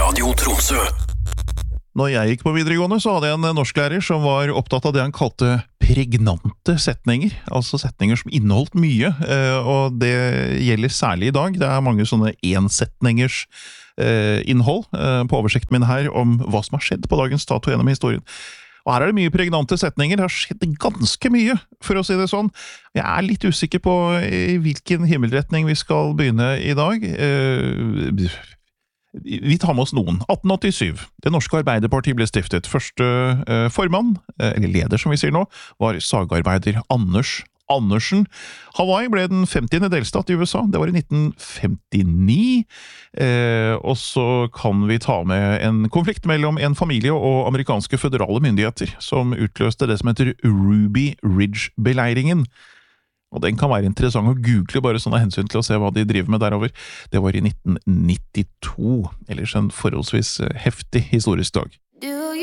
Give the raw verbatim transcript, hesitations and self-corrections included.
Radio Tromsø. Når jeg gikk på videregående, så hadde jeg en norsklærer som var opptatt av det han kalte pregnante setninger, altså setninger som inneholdt mye, og det gjelder særlig i dag. Det er mange sånne ensetningers innhold på oversikten min her om hva som har skjedd på dagens dato gjennom historien. Og her er det mye pregnante setninger, det har skjedd ganske mye, for å si det sånn. Jeg er litt usikker på i hvilken himmelretning vi skal begynne i dag. Vi tar med oss noen. atten åttisyv. Det norske Arbeiderpartiet ble stiftet. Første eh, formann, eh, eller leder som vi sier nå, var sagarbeider Anders Andersen. Hawaii ble den femtiende delstat i U S A. Det var i nitten femtini. Eh, og så kan vi ta med en konflikt mellom en familie og amerikanske føderale myndigheter, som utløste det som heter Ruby Ridge-beleiringen. Og den kan være interessant å google bare sånn av hensyn til å se hva de driver med derover. Det var i nitten nittito, ellers en forholdsvis heftig historisk dag.